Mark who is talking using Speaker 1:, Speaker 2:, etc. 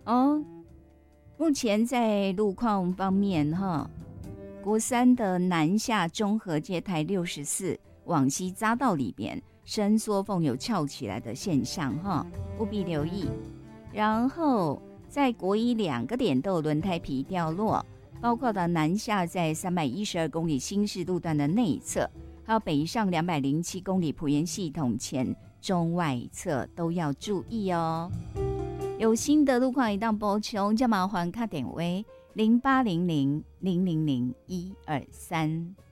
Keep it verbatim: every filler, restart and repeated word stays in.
Speaker 1: 哦，目前在路况方面哈，国三的南下中和街台六十四往西匝道里边伸缩缝有翘起来的现象哈，务必留意。然后在国一两个点都有轮胎皮掉落，包括到南下在三百一十二公里新市路段的内侧，还有北上两百零七公里埔盐系统前中外侧都要注意哦。有新的路况一档补充，就麻烦打电话零八零零零零零一二三。